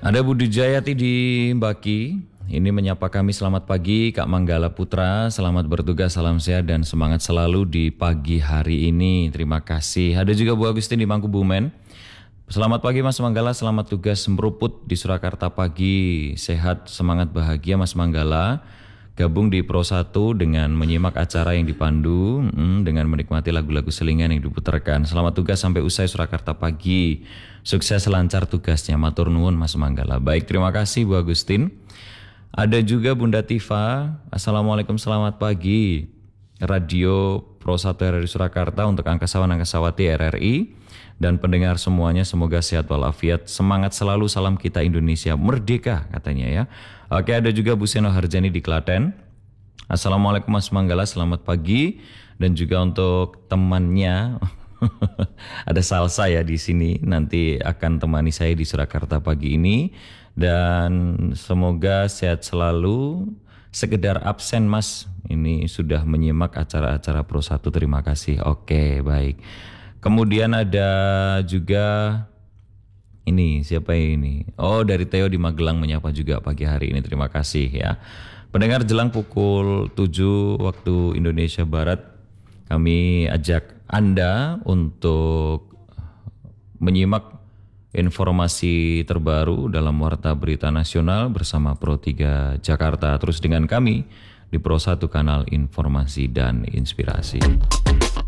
Ada Budi Jayati di Baki. Ini menyapa kami, selamat pagi Kak Manggala Putra, selamat bertugas, salam sehat dan semangat selalu di pagi hari ini. Terima kasih. Ada juga Bu Agustin di Mangkubumen. Selamat pagi Mas Manggala, selamat tugas meruput di Surakarta pagi. Sehat, semangat, bahagia Mas Manggala. Gabung di Pro 1 dengan menyimak acara yang dipandu, dengan menikmati lagu-lagu selingan yang diputarkan. Selamat tugas sampai usai Surakarta pagi. Sukses lancar tugasnya, matur nuwun Mas Manggala. Baik, terima kasih Bu Agustin. Ada juga Bunda Tifa. Assalamualaikum, selamat pagi. Radio Pro 1 RRI Surakarta untuk angkasawan-angkasawati RRI dan pendengar semuanya, semoga sehat walafiat, semangat selalu, salam kita Indonesia merdeka katanya ya. Oke, ada juga Bu Seno Harjani di Klaten. Assalamualaikum Mas Manggala, selamat pagi. Dan juga untuk temannya ada Salsa ya di sini, nanti akan temani saya di Surakarta pagi ini. Dan semoga sehat selalu. Sekedar absen Mas, ini sudah menyimak acara-acara Pro 1, terima kasih. Oke, baik. Kemudian ada juga ini, siapa ini? Oh, dari Theo di Magelang menyapa juga pagi hari ini, terima kasih ya. Pendengar, jelang pukul 7 waktu Indonesia Barat, kami ajak Anda untuk menyimak informasi terbaru dalam Warta Berita Nasional bersama Pro 3 Jakarta. Terus dengan kami di Pro 1 Kanal Informasi dan Inspirasi.